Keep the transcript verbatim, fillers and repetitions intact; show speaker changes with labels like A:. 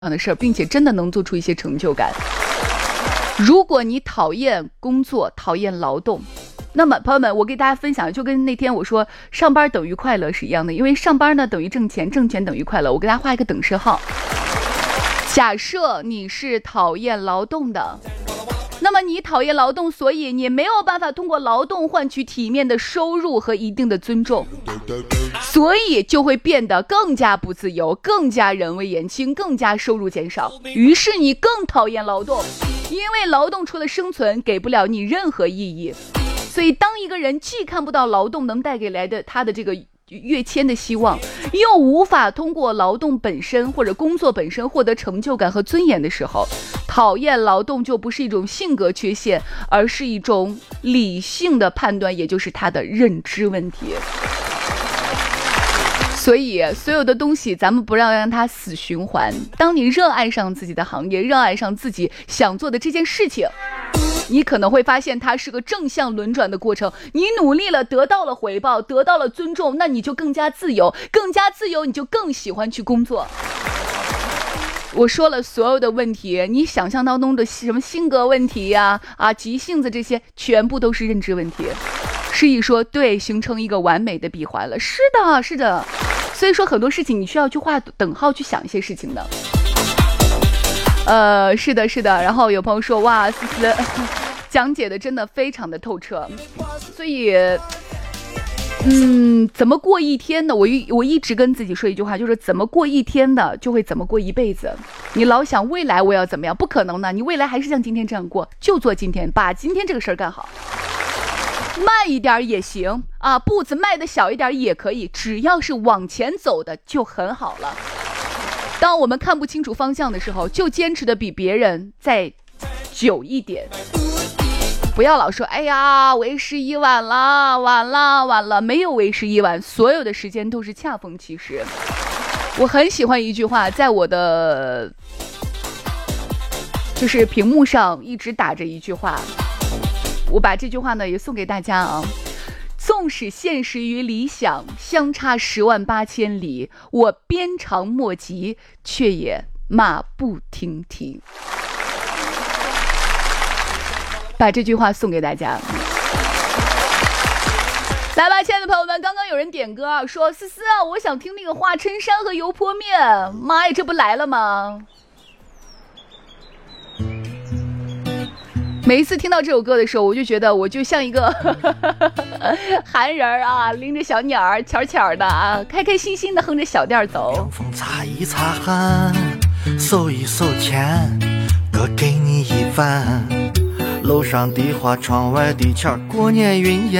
A: 的事儿，并且真的能做出一些成就感。如果你讨厌工作，讨厌劳动，那么朋友们，我给大家分享，就跟那天我说上班等于快乐是一样的，因为上班呢等于挣钱，挣钱等于快乐。我给大家画一个等式号。假设你是讨厌劳动的，那么你讨厌劳动，所以你没有办法通过劳动换取体面的收入和一定的尊重，所以就会变得更加不自由，更加人微言轻，更加收入减少。于是你更讨厌劳动，因为劳动除了生存给不了你任何意义。所以当一个人既看不到劳动能带给来的他的这个跃迁的希望，又无法通过劳动本身或者工作本身获得成就感和尊严的时候，讨厌劳动就不是一种性格缺陷，而是一种理性的判断，也就是他的认知问题。所以所有的东西咱们不要让它死循环。当你热爱上自己的行业，热爱上自己想做的这件事情，你可能会发现它是个正向轮转的过程。你努力了，得到了回报，得到了尊重，那你就更加自由，更加自由，你就更喜欢去工作。我说了所有的问题，你想象当中的什么性格问题呀、啊，啊急性子，这些全部都是认知问题。是一说对，形成一个完美的闭环了。是的，是的。所以说很多事情你需要去画等号去想一些事情的。呃，是的，是的。然后有朋友说，哇，思思讲解的真的非常的透彻。所以，嗯，怎么过一天的？我一我一直跟自己说一句话，就是怎么过一天的，就会怎么过一辈子。你老想未来我要怎么样，不可能的。你未来还是像今天这样过，就做今天，把今天这个事儿干好。慢一点也行啊，步子迈的小一点也可以，只要是往前走的就很好了。当我们看不清楚方向的时候，就坚持的比别人再久一点。不要老说哎呀为时已晚了，晚了晚了，没有为时已晚，所有的时间都是恰逢其时。我很喜欢一句话，在我的就是屏幕上一直打着一句话，我把这句话呢也送给大家啊。纵使现实与理想相差十万八千里，我鞭长莫及，却也马不停蹄。把这句话送给大家。来吧，亲爱的朋友们，刚刚有人点歌啊，说思思啊，我想听那个花衬衫和油泼面。妈呀，这不来了吗？每一次听到这首歌的时候，我就觉得我就像一个韩人啊，拎着小鸟儿，巧巧的啊，开开心心的哼着小调走。
B: 凉风擦一擦汗，收一收钱，哥给你一碗。楼上的花，窗外的桥，过年云烟。